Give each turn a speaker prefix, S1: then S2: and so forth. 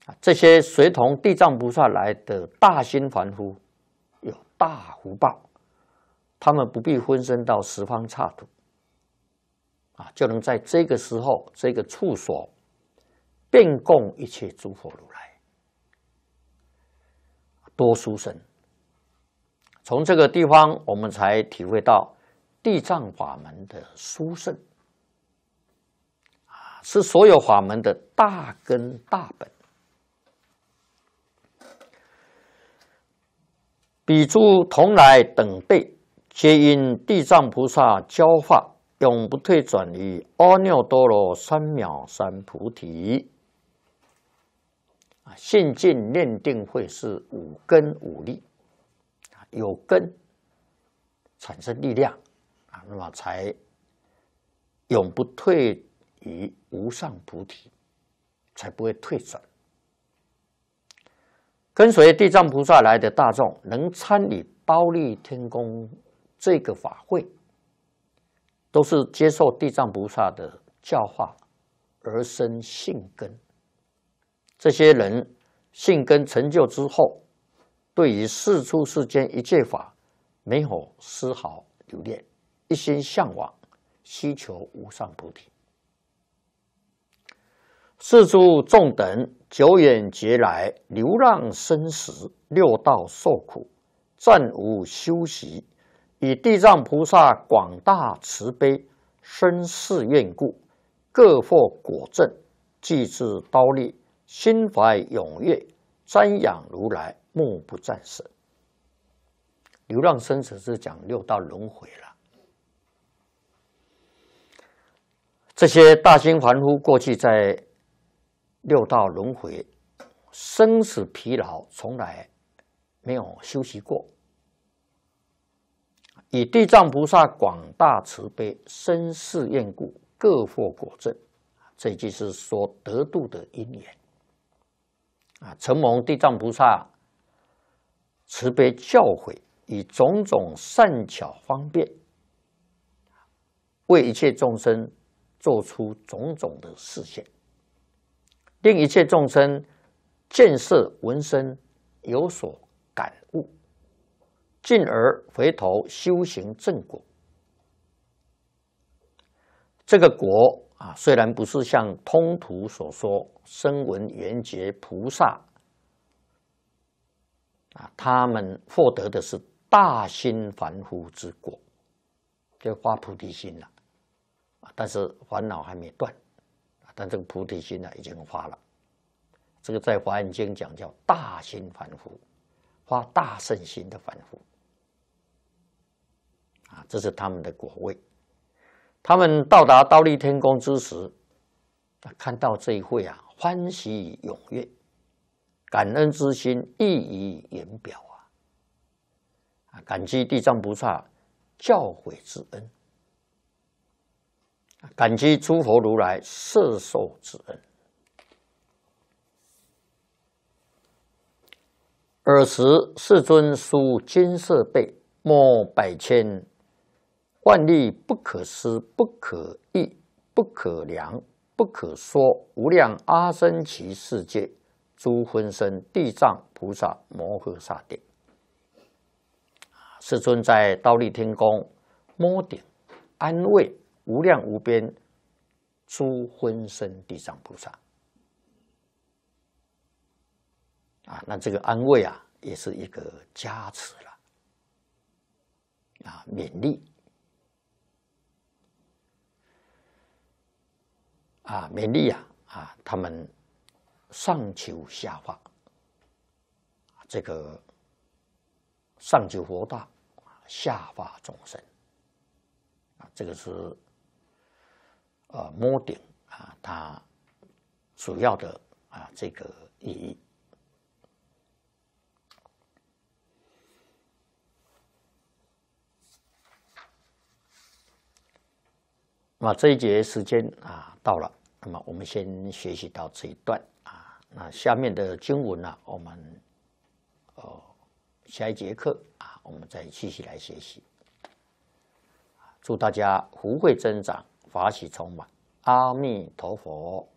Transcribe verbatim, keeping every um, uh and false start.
S1: 这些随同地藏菩萨来的大心凡夫有大福报，他们不必分身到十方刹土，啊，就能在这个时候这个处所遍供一切诸佛如来，多殊胜。从这个地方，我们才体会到地藏法门的殊胜，啊，是所有法门的大根大本。彼诸同来等辈，皆因地藏菩萨教化，永不退转于阿耨多罗三藐三菩提。信进念定慧是五根五力，有根产生力量，啊，那么才永不退于无上菩提，才不会退转。跟随地藏菩萨来的大众，能参与忉利天宫这个法会，都是接受地藏菩萨的教化而生信根。这些人信根成就之后，对于世出世间一切法没有丝毫留恋，一心向往，希求无上菩提。世诸众等久远劫来流浪生死，六道受苦，暂无休息，以地藏菩萨广大慈悲深誓愿故，各获果证，既至忉利，心怀踊跃，瞻仰如来，目不暂舍。流浪生死是讲六道轮回了。这些大心凡夫过去在六道轮回，生死疲劳，从来没有休息过。以地藏菩萨广大慈悲深誓愿故，各获果证。这一句是说得度的因缘啊，承蒙地藏菩萨慈悲教诲，以种种善巧方便，为一切众生做出种种的示现，令一切众生见色闻声有所感悟，进而回头修行正果。这个果啊，虽然不是像通途所说声闻缘觉菩萨啊，他们获得的是大心凡夫之果，就发菩提心了，但是烦恼还没断。但这个菩提心呢，已经发了。这个在《华严经》讲叫大心凡夫，发大圣心的凡夫啊，这是他们的果位。他们到达忉利天宫之时，看到这一会啊，欢喜踊跃，感恩之心溢于言表啊！感激地藏菩萨教诲之恩。感激诸佛如来摄受之恩。尔时世尊书金色背，莫百千万历不可思、不可议、不可量、不可说无量阿僧祇世界诸分身地藏菩萨摩诃萨殿。世尊在忉利天宫摸顶安慰无量无边诸分身地藏菩萨啊，那这个安慰啊，也是一个加持了啊，勉励啊，勉励啊啊，他们上求下化，这个上求佛道，下化众生啊，这个是呃摸顶啊，它主要的啊这个意义。那么这一节时间啊到了，那么我们先学习到这一段啊。那下面的经文呢、啊，我们呃下一节课啊，我们再继续来学习。祝大家福慧增长，法喜充满。阿弥陀佛。